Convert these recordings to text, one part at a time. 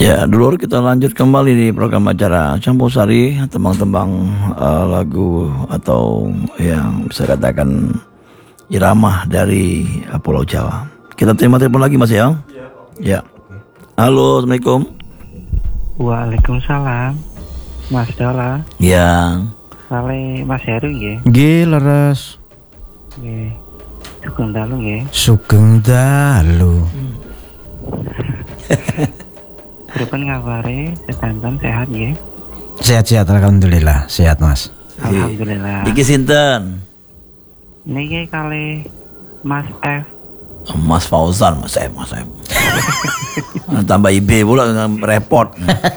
Ya, dulu kita lanjut kembali di program acara Campur Sari, tembang-tembang lagu atau yang bisa katakan irama dari Pulau Jawa. Kita terima telepon lagi Mas ya. Ya. Halo, Assalamualaikum. Waalaikumsalam. Mas Dola. Ya. Kali Mas Heru nggih. Nggih, leres. Nggih. Sugeng dalu nggih. Sugeng dalu. Pripun ngabari? Sedanten sehat nggih? Sehat-sehat, alhamdulillah. Sehat, Mas. Alhamdulillah. Iki sinten? Niki kali Mas F. Mas Fauzan, Mas F. Tambah IB pula repot.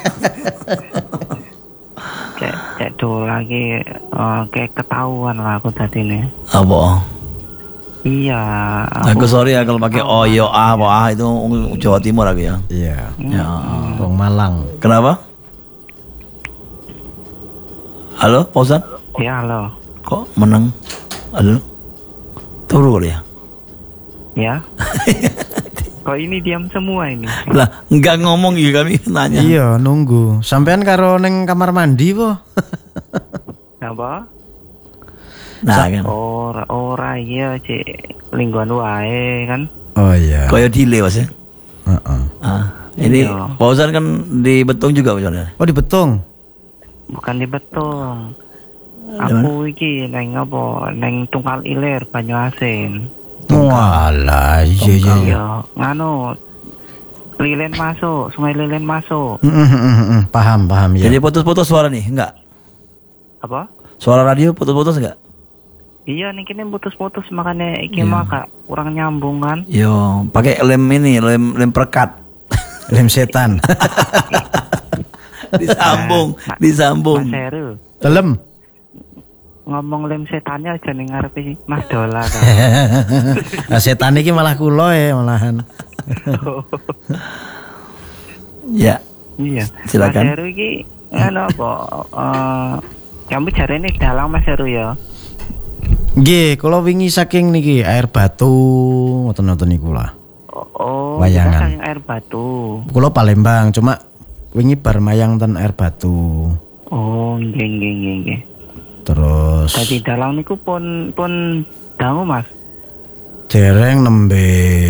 Cek do lagi kayak ketahuan lah aku tadi nih. Apa? Iya. Aku sorry ya kalau pakai O, yo, A, itu Jawa Timur aku ya. Iya. Ya. Wong Malang. Kenapa? Halo, Fauzan? Ya halo. Kok menang? Halo? Turu kali ya? Ya. Kok ini diam semua ini? Lah, enggak ngomong ya kami nanya. Iya, nunggu. Sampean karo neng kamar mandi po? Apa? Nah, kan. Ora iya cek lingkungan wae kan. Oh iya. Kayak delay Mas ya. Ini Iya. Fauzan kan di Betung juga misalnya. Oh, di Betung. Bukan di Betung. Aku iki neng apa? Neng Tungkal Ilir Banyuasin. Walah, iya. Iya, nganu Lilin masuk, Sungai Lilin masuk. Paham ya. Jadi putus-putus suara nih, enggak? Apa? Suara radio putus-putus enggak? Iya, nih kini putus-putus makanya iki mah Kak, kurang nyambung kan. Yo, pakai lem ini, lem perekat. Lem setan. disambung. Mas Heru, Telem. ngomong lem setannya aja ning ngarepe Mas Dola kan. Nah, setan iki malah kula ya malahan. Ya, Iya. silakan. Mas Heru iki ngono apa? Kamu jarene dalang Mas Heru ya. Nggih, kula wingi saking niki air batu ngoten-ngoten niku lah. Oh, Wayangan. kita saking air batu. Kula Palembang, cuma wingi bar mayang ten air batu. Oh, nggih. Terus Tadi dalang niku pun dangu Mas. dereng nembe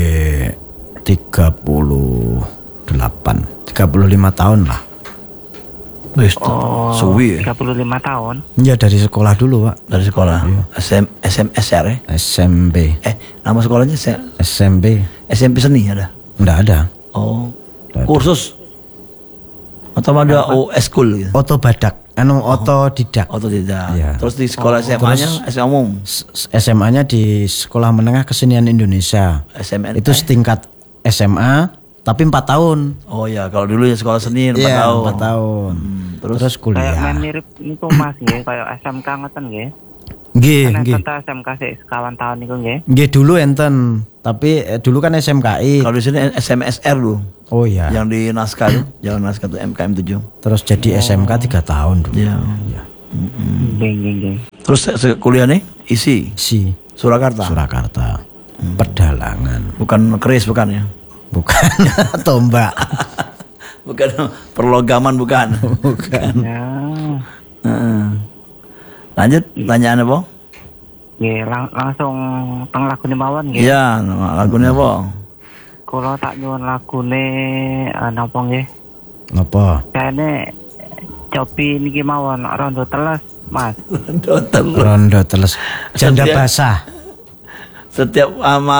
35 tahun lah. Wis Oh, suwi ya. 35 tahun. Ya dari sekolah dulu, Pak. Dari sekolah. SMSR ya. SMP. Nama sekolahnya SMP. SMP seni ada. Enggak ada. Oh. Nggak ada. Kursus. Atau ada school gitu. Otodidak. Otodidak. Otodidak. Iya. Terus di sekolah SMA-nya SMA umum. SMA-nya di Sekolah Menengah Kesenian Indonesia. SMN. Itu setingkat SMA tapi 4 tahun. Oh ya, kalau dulu ya sekolah seni 4 Iya, tahun. 4 tahun. Terus Kayak Terus kuliah. main mirip niku Mas nggih, kayak SMK ngoten nggih. Nggih, Kan nggih. enten SMK sik sekawan tahun niku nggih. Nggih dulu enten, tapi dulu kan SMKI. kalau di sini SMSR dulu. Oh iya. Yang di naskah tuh, jalan naskah tuh MKM 7. Terus jadi SMK 3 tahun dulu. Iya. Nggih. Terus kuliah nih isi Si Surakarta. Surakarta. Pedalangan. Bukan keris bukan ya? Bukan tombak. Bukan perlogaman bukan. Bukan. Ya. Heeh. Lanjut pertanyaan apa? Nggih, langsung teng lagune mawon nggih. Iya, lagunya apa? Kula tak nyuwun lagune napa nggih? Apa? Kayane cobi niki mawon rondo teles, Mas. Rondo teles. Janda Setiap- basah. Setiap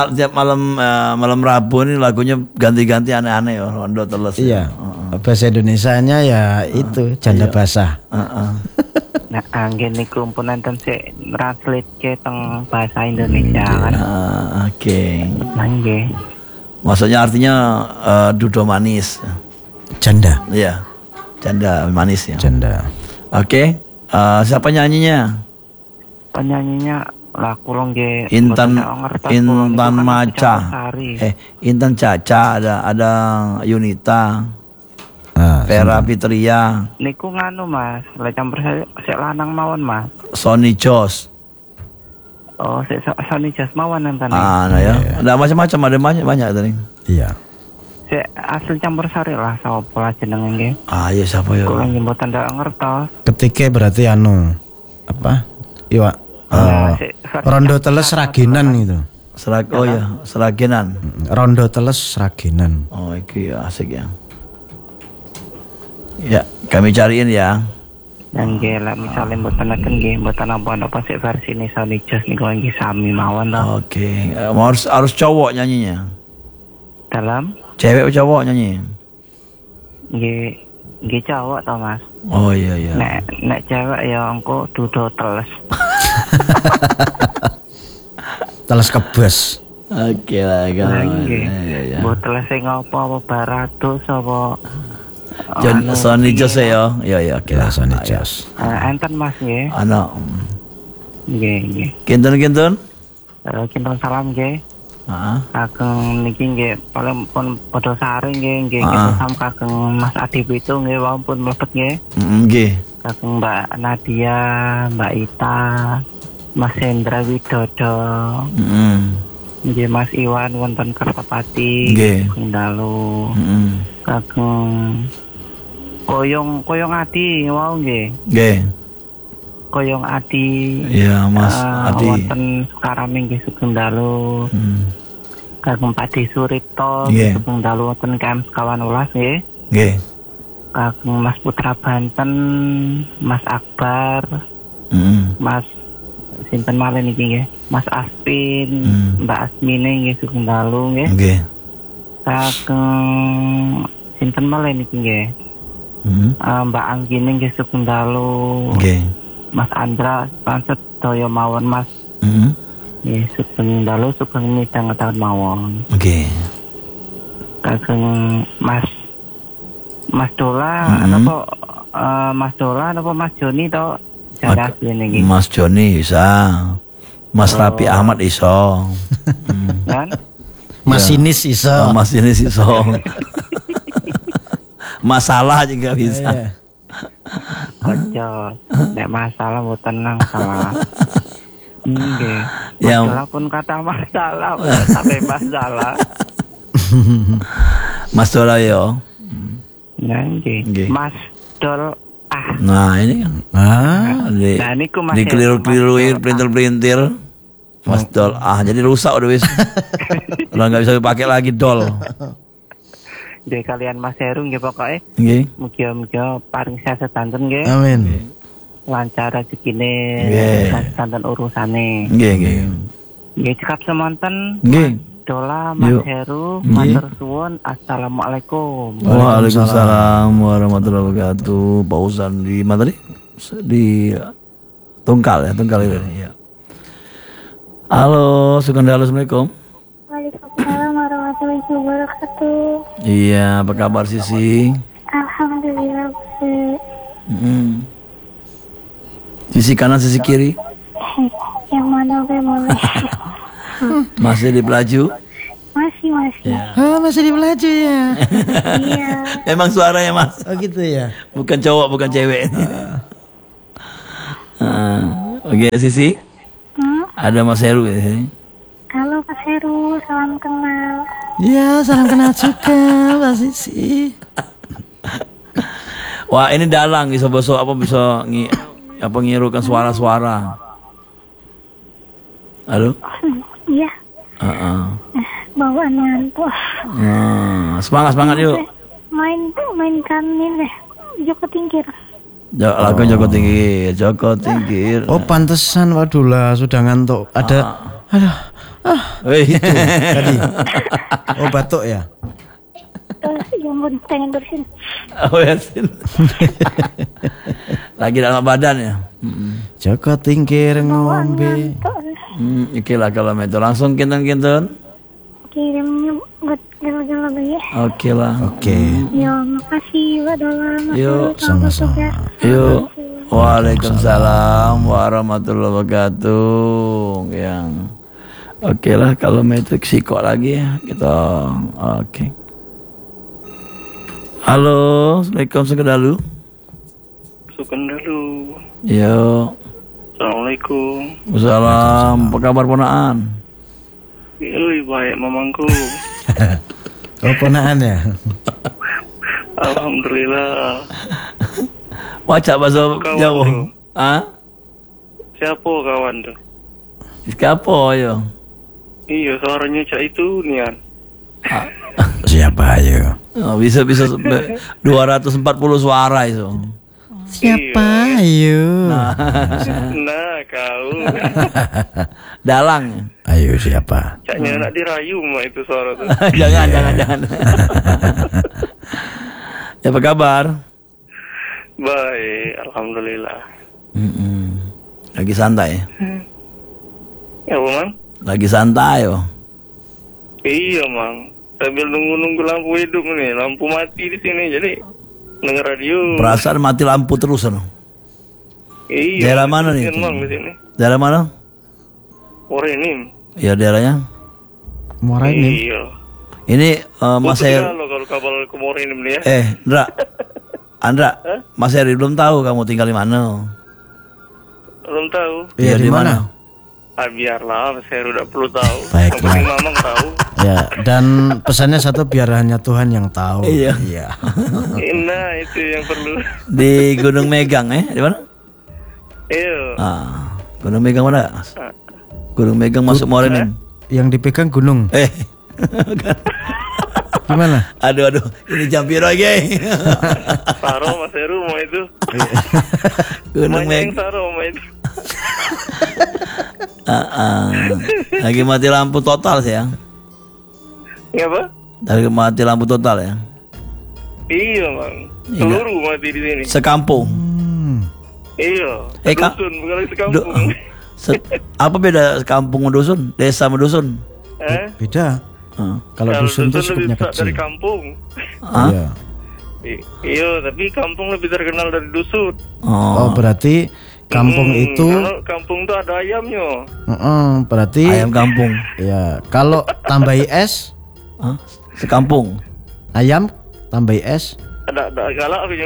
malam Rabu ini lagunya ganti-ganti aneh-aneh ya, rondo teles. Iya. Bahasa Indonesianya ya itu janda basah. Heeh. Nah, nggih niku pun enten sik translate ke teng bahasa Indonesia kan. Oke. Nah, nggih. Maksudnya artinya dudo manis. Janda. Iya. Janda manis ya. Janda. Oke. Siapa nyanyinya? Penyanyinya lah kula nggih Intan mboten ngertos kula niku Intan kan Maca. Sari. Intan Caca ada Yunita, Ah, Vera Fitria, Niku nganu Mas, lek campur sik lanang mawon Mas. Sony Jos. Oh, sik Sony Jas mawon enten. Nah ya. Ada macam-macam, ada banyak tadi. iya. Cek asli campur sari lah sama pola jeneng nggih. Ah, ya siapa ya? Kula nggih mboten ndak ngertos. Ketika berarti anu apa? Iya, rondo teles raginan itu. Oh ya, Seragenan. Rondo teles raginan. Oh, iki ya asik ya. Ya, kami cariin ya. Dan nggih lek misale mboten neken nggih mboten apa-apa sik versi ini Sony Jazz niku nggih sami mawon to. Oke, harus cowok nyanyinya. Dalam Cewek atau cowok nyanyi? nggih cowok to Mas. Oh iya iya. Nek cewek ya engko dudo teles. Teles kebes. Oke lah kawan. Nggih. Ya. Mbok teles sing apa baratus apa Sony Jazz ya. Ya oke lah. Sony Jazz. enten Mas nggih. Ana. Nggih. Kinten. Kinten salam nggih. Heeh. Kageng niki nggih paling pun padha sare nggih Ah. kita sam kageng Mas Adi Pitu nggih wau pun mlebet nggih. Nggih. Kageng Mbak Nadia, Mbak Ita, Mas Hendra Widodo, nggih Mas Iwan wonten Kertapati, Nggih. Dalu. Kageng Koyong Adi wau nggih. Nggih. Koyong Adi. Ya Mas Adi. Wonten sekarang nggih Sugeng Dalu. Kageng Pak Suripto, Nggih. Sugeng Dalu wonten KM sekawan ulas nggih. Nggih. Kageng Mas Putra Banten, Mas Akbar, Mas sinten malih niki nggih. Mas Aspin, Mbak Asmine nggih Sugeng Dalu nggih. Nggih. Kageng sinten malih niki nggih. Mbak Anggine nggih Sugeng Dalu. Nggih. Mas Andra pancet daya mawon Mas. Nggih Sugeng Dalu Sugeng midang tahun mawon. Nggih. Kageng Mas Dola napa Mas Dola napa Mas Joni to jadah asline niki. Mas Joni bisa. Mas Rapi Ahmad iso. Kan? Masinis iso. Mas ini iso. Masalah juga bisa. Ojo, nek masalah mboten nang salah. Nggih. Ya. Masalah pun kata masalah, sampai masalah. Mas Dola yo. Nggih. Nggih. Mas Dol Nah ini kan. Nah niku Mas. Dikeliru-keliruin printer-printer. Mas Dol. Jadi rusak udah wis. Udah nggak bisa dipakai lagi dol. Nggih kalian Mas Heru nggih pokoke. Nggih. Mugia-mugia paring sedanten nggih. Amin. Lancar rezekine, Nggih. sedanten urusane. Nggih, nggih. Nggih cekap semonten. Nggih. Dola Mas Yuk. Heru, Nggih. matur suwun. Assalamualaikum. Waalaikumsalam warahmatullahi wabarakatuh. Pak Usan di mana tadi? Di Tungkal ya, Tungkal itu ya. Halo, Sugeng Dalu, Assalamualaikum. Waalaikumsalam warahmatullahi wabarakatuh. Iya, apa kabar Sisi? Alhamdulillah. Sisi kanan, sisi kiri? Yang mana gue boleh? Masih di pelaju? Masih. Ya. Masih di pelaju ya. Iya. Emang suaranya Mas? Oh gitu ya. Bukan cowok, bukan cewek. Oke, Sisi? Ada Mas Heru di sini. Halo Pak Heru, salam kenal. Ya, salam kenal juga Mbak Sisi. Wah, ini dalang bisa ngirukan suara-suara. Halo? Iya. Bawaan ngantuk. Semangat yuk. Main kami deh. Joko Tingkir. Lagu Joko Tingkir. Oh, pantesan waduh lah sudah ngantuk. Ada Wih, itu. tadi. Oh, batuk ya. Yang mau pengen bersin. Oh, Yasin. Lagi dalam badan ya. Joko Tingkir ngombe. Oke lah kalau itu langsung kinten. Kirimnya buat gelo-gelo ya. Oke lah. Oke. Ya, makasih Pak Dola. Yuk, sama-sama. Yuk. Waalaikumsalam warahmatullahi wabarakatuh. Yang oke lah kalau metrik kok lagi ya kita. Oke. Halo, Assalamualaikum Sugeng Dalu. Sugeng Dalu. Yo. Assalamualaikum. Wassalam. Apa kabar ponaan? Ui, baik mamangku. Oh, ponaan ya. Alhamdulillah. Wajah bahasa Kawan Jawa. tuh. Ah? Siapa kawan tuh? Siapa yo? Iya, suaranya Cak itu nian. Siapa ayo? Oh, bisa 240 suara itu. Siapa ayo? Nah, kau. Dalang. Ayo siapa? Caknya nak dirayu mah itu suara tuh. jangan. Ya, apa kabar? Baik, alhamdulillah. Lagi santai. Ya, Mang? Lagi santai yo. Iya, Mang. Sambil nunggu lampu hidup nih, lampu mati di sini, jadi denger radio. Perasaan mati lampu terus no. Iya. Daerah mana nih? Mang di sini. Daerah mana? Orenim. Ya daerahnya. Muara ini. Iya. Ini Mas Heri. Lo kalau kapal ke Morenim nih ya. Andra, Mas Heri belum tahu kamu tinggal di mana. Belum tahu. Iya, di mana? Biarlah, saya udah perlu tahu. Baiklah. Yang penting Mamang tahu. Ya, dan pesannya satu, biar hanya Tuhan yang tahu. Iya. Nah, itu yang perlu. Di Gunung Megang di mana? Iya. Gunung Megang mana? Gunung Megang masuk Morenim. Yang dipegang gunung. Gimana? Aduh, ini jam piro lagi. Saro Mas Heru mau itu. Gunung Banyak yang Megang. Saro mau itu. Lagi mati lampu total sih ya. Ya apa? Lagi mati lampu total ya. Iya, Mang. Iya. Seluruh mati di sini. Sekampung. Iya. Kak. Dusun, bukan sekampung. Apa beda kampung sama dusun? Desa sama dusun? Beda. Kalau dusun itu skupnya lebih kecil. dari kampung. Iya. Iya, tapi kampung lebih terkenal dari dusun. Oh, berarti kampung itu. Kalau kampung tuh ada ayamnya. Berarti Ayam kampung. ya, kalau tambahi es, Sekampung. ayam tambahi es. Ada galak aku yang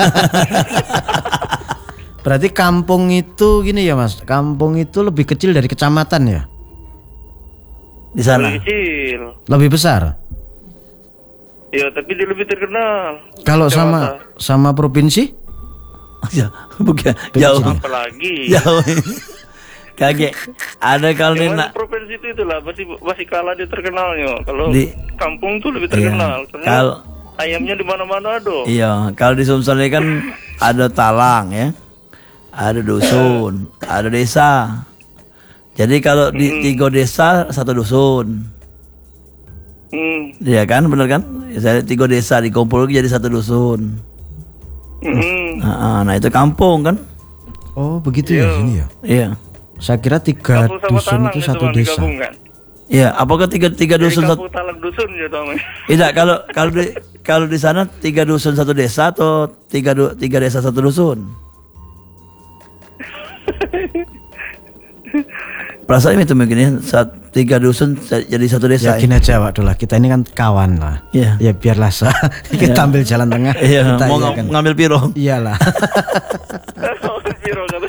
Berarti kampung itu gini ya, Mas. Kampung itu lebih kecil dari kecamatan ya? Di sana. kecil. Lebih besar. Ya, tapi dia lebih terkenal. Kalau Kecamatan. sama provinsi? Ya, bukan jauh. Apalagi. Jauh. Kaget. Ada kalau Yang nak provinsi itu itulah masih kalah dia terkenalnya. Kalau Di- kampung tuh lebih terkenal. Karena Kalau ayamnya di mana-mana ada. iya, kalau di Sumsel ini kan ada talang ya. Ada dusun, ada desa. Jadi kalau di 3 desa 1 dusun. Iya kan, bener kan? Saya 3 desa dikumpul jadi 1 dusun. Nah, itu kampung kan? Oh, begitu ya sini ya. Iya. Saya kira 3 Kampung sama dusun talang itu 1 Bang, desa. digabungkan. Iya, apakah tiga dusun Kampung talang dusun ya Tom. tidak kalau di sana 3 dusun 1 desa atau 3 desa 1 dusun? Perasaan itu mungkin ya 3 dusun jadi 1 desa. Yakin aja Pak Dullah, kita ini kan kawan lah. Iya. Ya biarlah kita ambil jalan tengah. Iya, Kita mau iyakan. ngambil piro? Iyalah. Piro kata.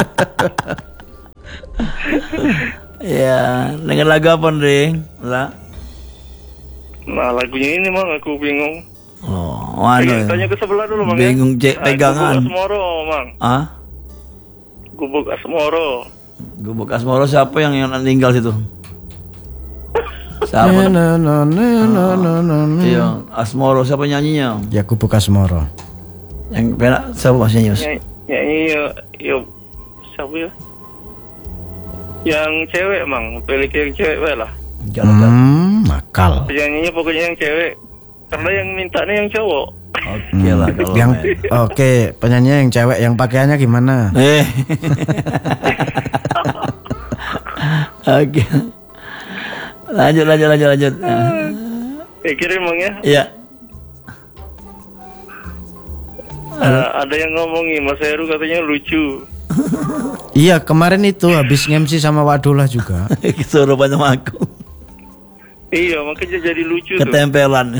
Iya, dengan lagu apa nih? Lah. Nah, lagunya ini Mang aku bingung. Oh, mana? Tanya ke sebelah dulu Mang. Bingung ya. pegangan. Gubuk Asmoro, Mang. Gubuk Asmoro. Gubuk Asmoro siapa yang tinggal situ? Siapa? Iya, Asmoro siapa nyanyinya? Ya Gubuk Asmoro. Yang penak siapa Mas Nyus? Nyanyi ya siapa ya? Yang cewek Mang, pilih yang cewek lah. Nakal. Penyanyinya pokoknya yang cewek. Karena yang mintanya yang cowok. Oke lah kalau Yang oke, penyanyi yang cewek, yang pakaiannya gimana? Oke. Lanjut. Kirim Mang ya. Iya. Ada yang ngomongin Mas Heru katanya lucu. Iya, kemarin itu habis nge-MC sama Wadullah juga. Suruh banyak aku. Iya, makanya jadi lucu tuh. Ketempelan.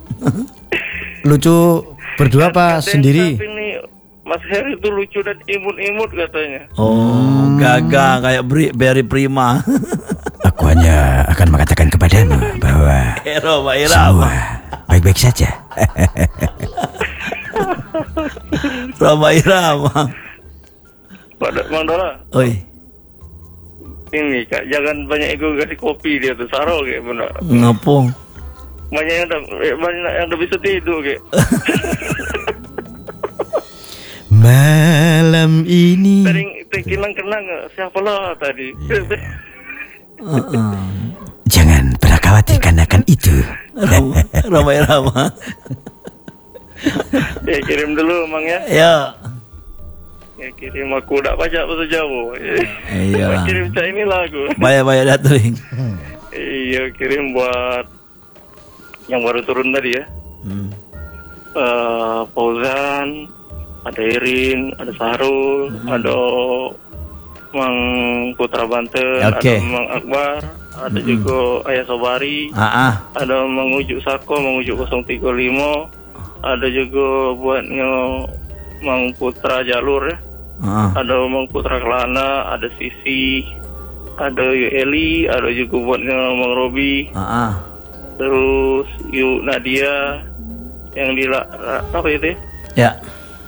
Lucu berdua apa sendiri? Tapi nih Mas Heru itu lucu dan imut-imut katanya. Oh, gagah kayak Berry Prima. Aku hanya akan mengatakan kepadamu bahwa Roma semua baik-baik saja. Roma Irama. Pak Mang Dora. Oi, Ini Kak, jangan banyak ego kasih kopi dia tuh saro kayak benar. ngapo? Banyak yang udah bisa tidur kayak. Malam ini Sering kenang siapa lah tadi. jangan pernah khawatirkan akan itu. Roma Irama. Ya kirim dulu Mang ya. Ya. Ya kirim aku tak baca bahasa Jawa. Iya. Kirim saya ini lagu. Bayar datang. Iya kirim buat yang baru turun tadi ya. Fauzan, ada Irin, ada Sahrul, ada Mang Putra Banten, Oke. ada Mang Akbar, ada juga Ayah Sobari, ada Mang Ujuk Sako, Mang Ujuk 035, ada juga buatnya Mang Putra Jalur ya. Ada Mang Putra Kelana, ada Sisi, ada Eli, ada juga buatnya Mang Robi, terus Yu Nadia yang di apa itu Ya.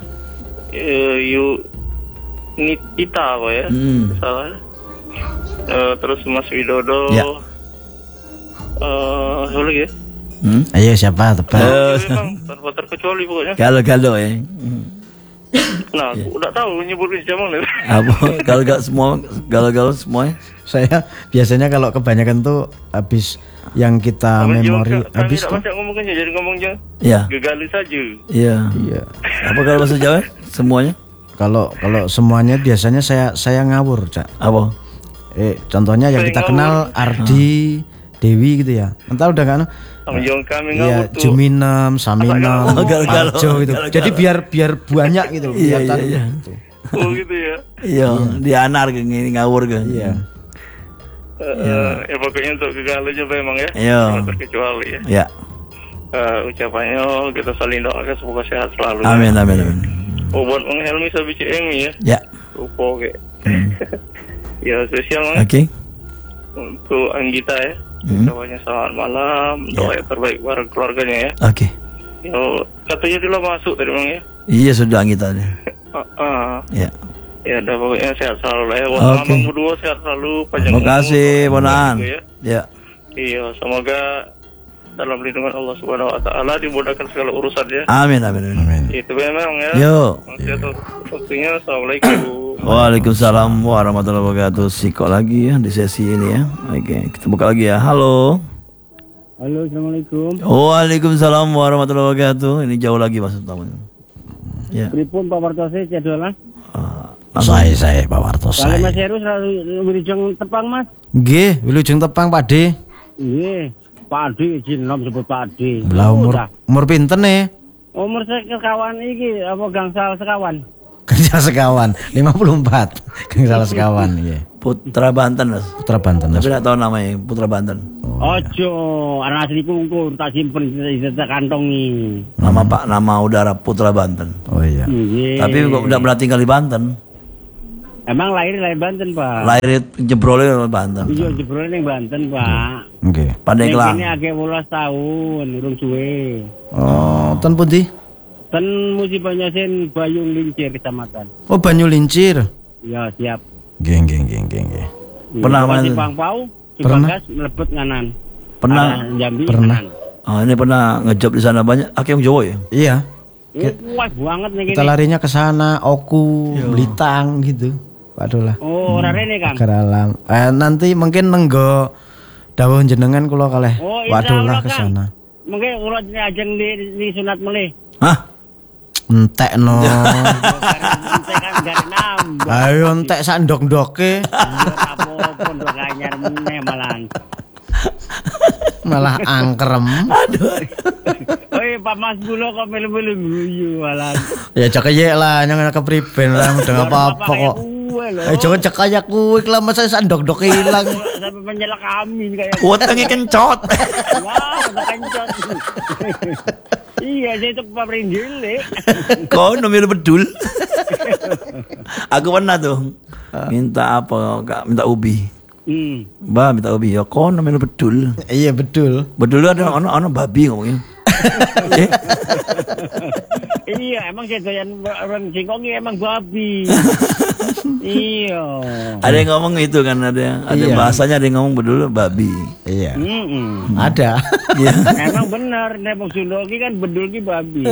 Yu Nita apa ya, salah. Terus Mas Widodo. Ya. Siapa lagi ya? Ayo siapa tebak? Memang tanpa terkecuali pokoknya. Galo ya. Nah, aku udah tahu nyebutnya siapa nih. Apa? Galo semua. Saya biasanya kalau kebanyakan tuh habis yang kita memori habis tidak baca ngomongnya, jadi ngomongnya Ya. gegali saja. Iya. Iya. Apa kalau bahasa Jawa? Semuanya? Kalau semuanya biasanya saya ngawur, Cak. Apa? Contohnya yang Saya kita ngawur. kenal Ardi, Dewi gitu ya. Entah udah kan? Yang kami Iya, ngawur tuh. Juminem, Saminem, Galo-galo. Arjo gitu. Galo-galo. Jadi biar banyak gitu loh. Iya, kelihatan iya. gitu. Oh gitu ya. Iya, di anar gini ngawur kan. Iya. Ya pokoknya untuk gegali aja memang ya. Iya. Tidak terkecuali ya. Ya. Ucapannya kita saling doakan semoga sehat selalu. Amin. Oh, buat Mang Helmi sabi Emi ya. Ya. Lupa kayak. Ya spesial Mang. Oke. Untuk Anggita ya. Ucapannya selamat malam. Doa yang terbaik buat keluarganya ya. Oke. Yo, katanya dia lah masuk tadi Mang ya. Iya sudah kita nih. Ya. Ya udah pokoknya sehat selalu lah ya. Buat Oke. Abang berdua sehat selalu. Panjang Terima kasih, umur, Bonaan. juga ya. Ya. Iya, semoga dalam lindungan Allah Subhanahu Wa Taala dimudahkan segala urusan ya. Amin. Itu memang ya. Yo. Masih atas waktunya. Assalamualaikum. Waalaikumsalam warahmatullahi wabarakatuh. Sikok lagi ya di sesi ini ya. Oke, kita buka lagi ya. Halo. Halo, assalamualaikum. Waalaikumsalam warahmatullahi wabarakatuh. Ini jauh lagi mas tamunya. Ya. Pripun Pak Wartose cedolan? Saya Pak Wartos Kalau Mas saya. Heru selalu wilujeng tepang Mas. Nggih, wilujeng tepang Pak De. Nggih, Pak Adi izin nom sebut Pak Adi. Lah umur pinten nih? Umur sekawan iki apa gangsal sekawan? Gangsal sekawan 54. Gangsal sekawan iya. Putra Banten mas. Putra Banten. Tapi tidak tahu namanya Putra Banten. Ojo, anak asli kungkur tak simpen di kantongi. Nama udara Putra Banten. Oh iya. Nggih. Tapi kok udah pernah tinggal di Banten. Emang lahir Banten, Pak. Lahir jebrolnya di Banten. Iya, jebrol ning Banten, Pak. Oke. Pandeglang. Ini agak 18 tahun, urung suwe. Oh, ten pundi? Ten Musi Banyasin Bayung Lincir kecamatan. Oh, Banyu Lincir. Ya, siap. Geng. Pernah main? Simpang Pau, Pernah. Simpang Gas melebet nganan. Pernah. Arah Jambi Pernah. kanan. Ini pernah ngejob di sana banyak. Akeh yang Jawa ya. Iya. Kuat banget nih Kita gini. larinya ke sana, Oku, Blitang gitu. Waduh lah. Oh, ora rene, Kang. Agar alam. Nanti mungkin nenggo dawuh jenengan kula kalih. Oh, Waduh lah insyaallah, ke Kang. sana. Mungkin kula ajeng di sunat melih. Hah? Entek no. Ente kan gak nambah. Ayo entek sak ndok-ndoke. Apa pondok anyar meneh malahan. Malah angkrem. Oi, Pak Mas Bulo kok melu-melu guyu malahan. Ya cek aja lah nyang kepriben lah udah apa-apa kok. Jangan cek aja kuwi lah masa sak ndok-ndoke ilang. Sampai menyela kami kayak. Wetenge kencot. Wah, udah kencot. Iya, saya itu pabrik jele. Kau nomor bedul. Aku pernah tuh minta apa? Kak, minta ubi. Mbak minta ubi ya kono melu bedul. Iya betul. Bedul ada ono babi ngomongin. Iya, emang doyan orang singkong emang babi. Iya. Ada yang ngomong itu kan ada bahasanya ada yang ngomong bedul babi. Iya. Ada. Iya. Emang bener nek wong Sunda iki kan bedul ki babi.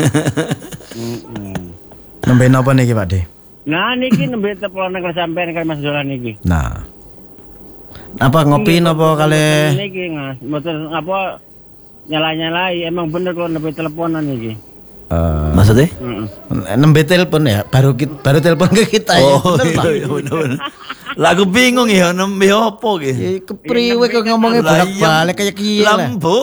Nembe napa niki Pak De? Nah niki nembe telepon nang sampean kan Mas Dolan niki. Nah. Apa ngopi napa kali? Niki Mas, mboten apa nyala-nyalai emang bener kalau nembe teleponan niki. Maksudnya? Nembe telepon ya, baru telepon ke kita ya. Oh iya bener. Lah aku bingung ya nembe opo ki. Ya kepriwe kok ngomongnya bolak-balik kayak kiye lah. Lampu.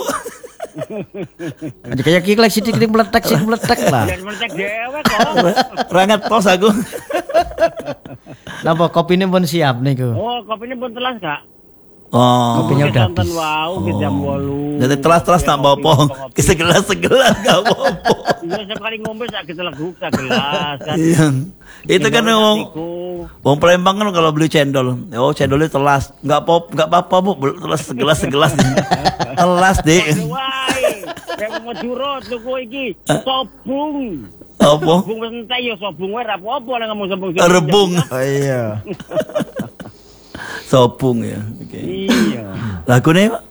Kayak kiye lek sithik meletek lah. Jangan meletek dhewe kok. Rangat tos aku. Napa kopine pun siap niku? Oh, kopine pun telas, Kak. Oh, kopinya udah habis. Wow, ke jam 8. Jadi telas-telas tak apa-apa. Segelas enggak apa-apa. Iya, sekali ngombe sak gelas gelas kan. Iya. Itu kan wong Palembang kan kalau beli cendol. Oh, cendolnya telas. Enggak apa-apa, Bu. Telas segelas. Telas, Dek. Wah, nek Madura tuku iki sobung. Apa? Sobung wis entek ya sobung wae ra apa-apa nek ngomong sobung. Rebung. Oh iya. Sopung ya. Oke. Iya. Lagune, Pak?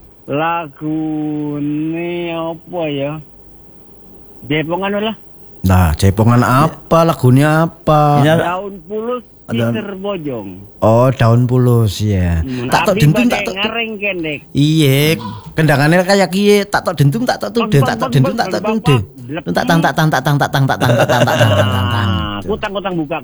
Lagune apa ya? Jepongan lah. Nah, cepongan apa? Lagunya apa? Daun pulus Ciser Bojong. Oh, daun pulus ya. Tak tok dentum tak tok ngareng kendek. Iya, kendangane kayak kiye, tak tok dentum tak tok tude, tak tok dentum tak tok tude. Tak tang. Kutang buka.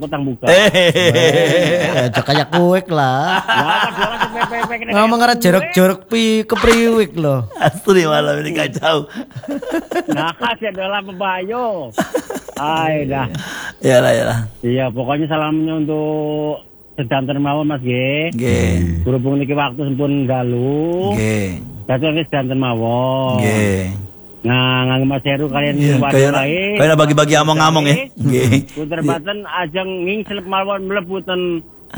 Aja kayak kuek lah. Ngomong arah jorok-jorok kepriwik loh. Asli malam ini kacau. Nah, kasih adalah pebayo. Ay dah. Iyalah. Iya, pokoknya salamnya untuk sedanten mawon Mas G. Berhubung niki waktu sampun galuh. Dadi sedanten mawon. Nah, nganggo Mas Heru kalian wae. Kaya bagi-bagi among-among ya. Nggih. Punten baten ajeng ngingselep mawon mlebuten.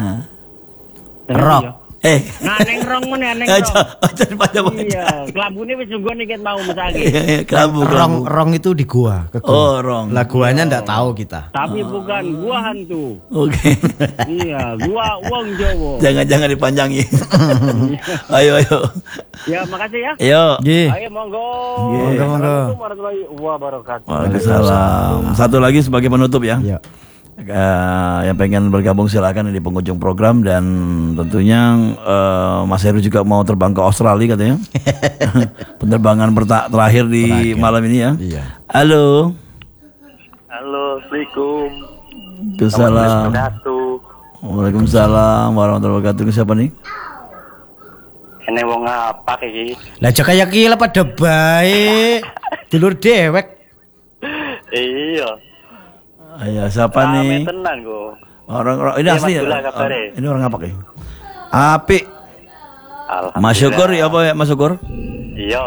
Rock. Nah, neng rong meneh neng rong. Aja baca-baca. Iya, kelambune wis sungguh nih mau mesake. Kelambu. Rong itu di gua. Oh, rong. Lah guanya ndak tahu kita. Tapi bukan gua hantu. Oke. Iya, gua wong Jawa. Jangan dipanjangi. Ayo. Ya, makasih ya. Ayo, monggo. Monggo. Warahmatullahi wabarakatuh. Waalaikumsalam. Satu lagi sebagai penutup ya. Iya. Yang pengen bergabung silakan di penghujung program dan tentunya Mas Heru juga mau terbang ke Australia katanya. Penerbangan terakhir di malam ini ya. Iya. Halo, Assalamualaikum. Waalaikumsalam warahmatullahi wabarakatuh. Siapa nih? Ini wong apa iki? Lah aja kayak kiye lah pada baik. Dulur dewek. Iya. Ayo, siapa nih? Tenan kok. Orang ini asli ya. Ini orang apa ki? Apik. Mas Syukur ya apa ya Mas Syukur? Iya.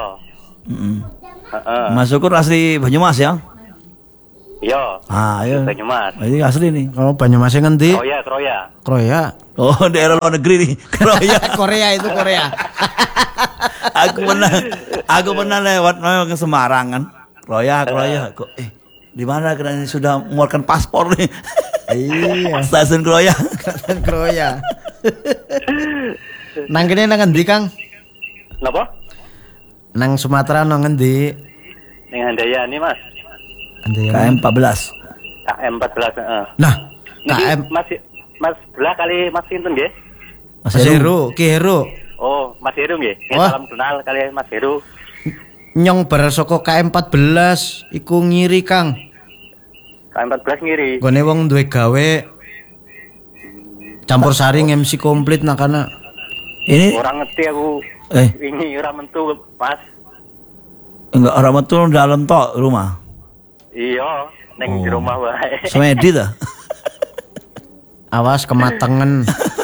Mas Syukur asli Banyumas ya? Iya. Ayo. Banyumas. Ini asli nih. Oh, Banyumas ngendi? Kroya. Oh, daerah luar negeri nih. Korea itu Korea. Aku pernah lewat ke Semarang kan. Kroya. Kok di mana karena sudah mengeluarkan paspor nih. Iya. Stasiun Kroya. Nang kene nang endi, Kang? Napa? Nang Sumatera nang endi? Ning Handayani, Mas. KM 14. KM 14, heeh. Nah, KM Mas belah kali Mas sinten nggih? Mas Heru, Ki Heru. Oh, Mas Heru nggih. Salam kenal kali Mas Heru. Nyong bar saka KM 14 iku ngiri, Kang. KM 14 ngiri. Gone wong duwe gawe campur sari MC komplit nakana. Ini orang ngerti aku. Ini ora mentu, Mas. Enggak ora metu dalam tok rumah. Iya, ning di rumah wae. Semedi ta? Awas kematangan.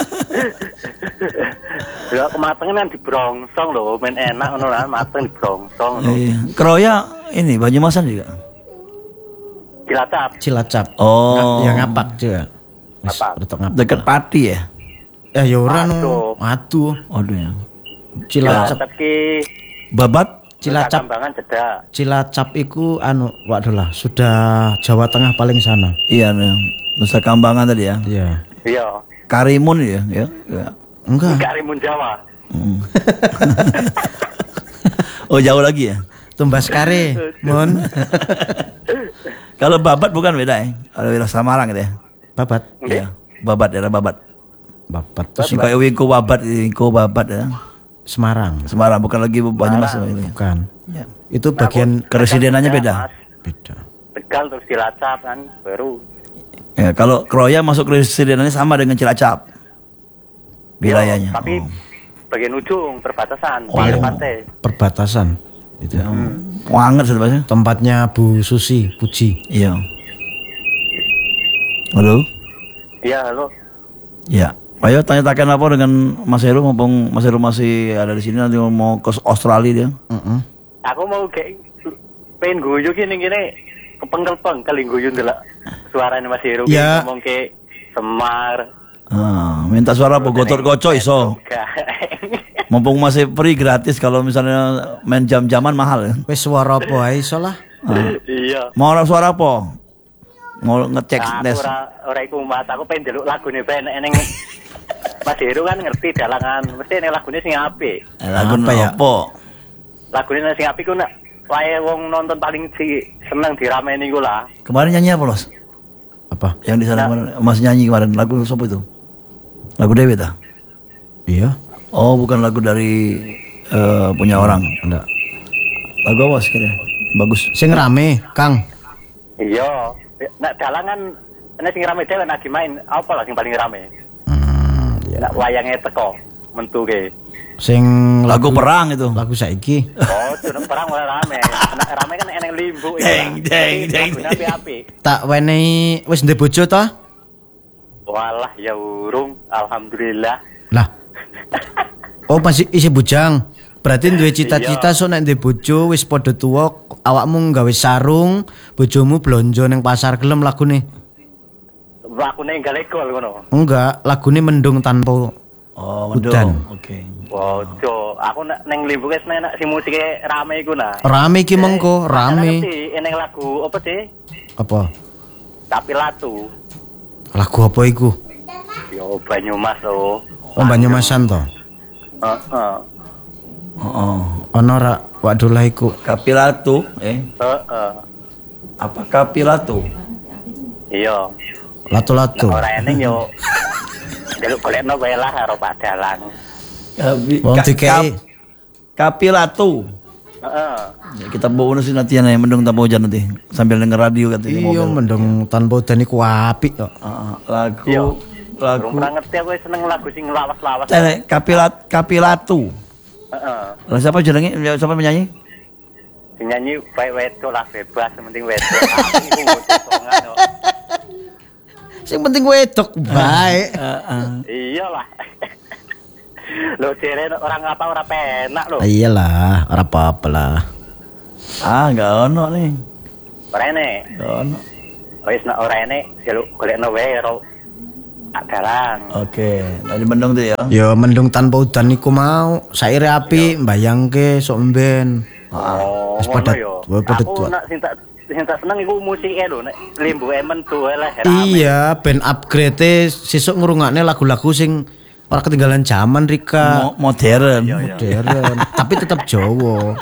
Ya kematangan di Brongsong lho, men enak ngono lah, mateng di Brongsong. Kroya ini Banyumasan juga. Cilacap. Cilacap. Oh. Yang ngapak juga. Ngapak. Dekat Pati ya? Ya ora no. Aduh. Aduh ya. Cilacap. Babat. Cilacap. Cilacap iku waduh lah, sudah Jawa Tengah paling sana. Iya, Nusa Kambangan tadi ya. Iya. Karimun ya. Enggak. Karimun Jawa. Oh, jauh lagi ya. Tumbas Kare, Mon. Kalau Babat bukan beda ya. Kalau wilayah Samarang gitu ya. Babat. Iya. Babat, daerah Babat. Babat terus kayak Wingko Babat ya. Semarang bukan lagi Banyumas ini. Bukan. Ya. Itu bagian keresidenannya beda. Beda. Tegal terus Cilacap kan baru. Ya, kalau Kroya masuk keresidenannya sama dengan Cilacap. Wilayahnya. Tapi bagian ujung perbatasan, pinggir pantai. Perbatasan. Itu. Wanget sebetulnya. Tempatnya Bu Susi Puji. Iya. Halo? Iya, halo. Ya. Ayo tanya-tanyakan apa dengan Mas Heru, mumpung Mas Heru masih ada di sini, nanti mau ke Australia dia. Aku mau kayak pengen guyu gini kepengkel-peng kali guyu ndelok suaranya Mas Heru ngomong ke Semar. Minta suara apa gotor koco iso. Mumpung masih free gratis, kalau misalnya main jam-jaman mahal ya. Wis suara apa ae iso lah. Iya. Mau suara apa? Mau ngecek des. Ora iku Mas, aku pengen ndelok lagune ben eneng Mas Heru kan ngerti dalangan, mesti nek lagune sing apik. Lagu apa ya? Lagune sing apik ku nek wae wong nonton paling seneng dirameni ku lah. Kemarin nyanyi apa, Los? Apa? Yang di sana Mas nyanyi kemarin lagu sapa itu? Lagu Dewi ta? Iya. Oh, bukan lagu dari punya orang. Enggak. Lagu apa sekiranya? Bagus. Sing rame, Kang. Iya. Nek dalangan nek sing rame dhewe nek main apa lah sing paling rame? Nek wayangnya teko mentuke. Sing lagu perang itu. Lagu saiki. Oh, jeneng perang ora rame. Nek rame kan eneng limbu deng. Tak wenehi wis ndek bojo to? Walah ya urung, alhamdulillah. Lah. Oh, masih isi bujang. Berarti duwe cita-cita sok nek ndek bojo wis padha tuwa, awakmu gawe sarung, bojomu blonjo ning pasar gelem lagune. Lagune galekol ngono. Enggak, lagune Mendung Tanpa Mendung. Oke. Ojo, aku neng limbu wis nek sing musike rame iku nah. Rame iki mengko, rame. Neng lagu apa sih? Apa? Tapi Latu. Lagu apa iku? Yo Banyumas lo. Oh, Banyumasan to. Heeh. Ono ra waduh lah iku. Kapilatu, Apa Kapilatu? Iya. Latu-latu. Ora eneng yo. Jaluk golekno wae lah karo Pak Dalang. Kapilatu. Heeh. Ya, kita bonus nanti ya Mendung Tanpa Hujan nanti sambil denger radio katanya. Iya, Mendung Tanpa Hujan iku apik kok. Lagu Kurang ngerti aku seneng lagu sing lawas-lawas. Kapilatu. Heeh. Lah siapa jenenge? Siapa penyanyi? Sing nyanyi bae wedok lah bebas, penting wedok. Aku ngomongan kok. Sing penting wedok bae. Iyalah. Lo jere orang apa ora penak lo. Iyalah, ora apa-apa lah. Enggak ono nih. Ora ene. Enggak ono. Wis nek ora ene jaluk golekno wae karo Dalang. Oke, dari Mendung tuh ya. Ya Mendung Tanpa Hujan iku mau saire api mbayangke sok mben. Wis padha yo. Aku nak sing tak seneng iku musike lho nek limbu emen tuh lah. Iya, ben upgrade sesuk ngrungokne lagu-lagu sing ora ketinggalan zaman Rika. Modern. Modern, tapi tetap Jawa.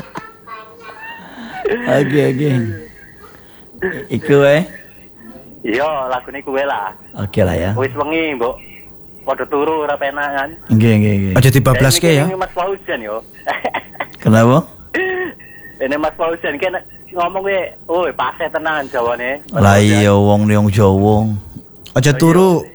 Oke. Iku Iya, lagune kuwe lah. Oke lah ya. Wis wengi, Mbok. Padha turu ora penak kan. Nggih. Aja dibablaske ya. Ini Mas Fauzan yo. Kenapa? Ini Mas Fauzan kan ngomong kowe, pase tenan jawane. Lah iya wong Jawa. Aja turu.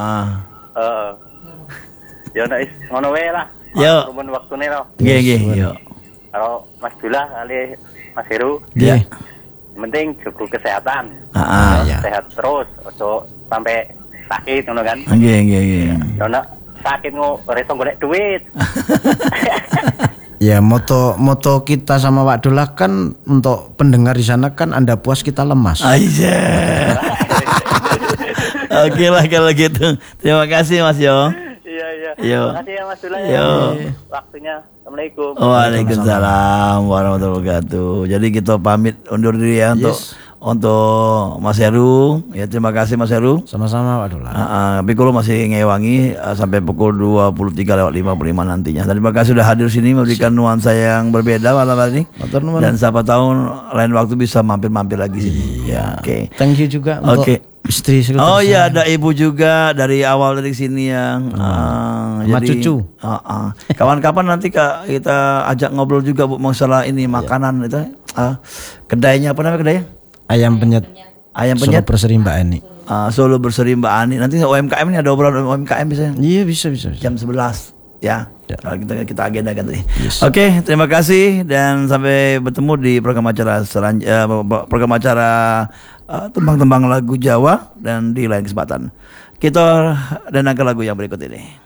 Ya nek ngono wae lah. Yo. Rumun waktune lo. Nggih, yo. Kalau Mas Dullah kali Mas Heru. Nggih. Penting jaga kesehatan. Ya. Sehat terus, ojo sampai sakit ngono kan. Nggih. Ya nek sakit reso golek duit. Ya moto kita sama Wak Dullah kan untuk pendengar di sana kan Anda puas kita lemas. Aja. Oke lah kalau gitu. Terima kasih Mas Yo. Iya. Terima kasih ya Mas Dula ya. Waktunya. Assalamualaikum. Waalaikumsalam warahmatullahi wabarakatuh. Jadi kita pamit undur diri ya untuk Mas Heru. Ya terima kasih Mas Heru. Sama-sama Pak Dula. Tapi kalau masih ngewangi sampai pukul 23:55 nantinya. Terima kasih sudah hadir sini memberikan nuansa yang berbeda malam hari ini. Dan siapa tahu lain waktu bisa mampir-mampir lagi sini. Ya, oke. Thank you juga untuk istri sekretaris. Oh iya, ada ibu juga dari awal dari sini yang sama cucu. Kawan-kawan nanti kita ajak ngobrol juga Bu masalah ini makanan itu. Kedainya apa namanya kedainya? Ayam penyet. Solo Berseri Mbak Ani. Solo Berseri Mbak Ani. Nanti UMKM ini ada obrolan UMKM bisa? Iya bisa. Jam 11 ya. Kita agendakan tadi. Oke, terima kasih dan sampai bertemu di program acara tembang-tembang lagu Jawa dan di lain kesempatan. Kita dengarkan lagu yang berikut ini.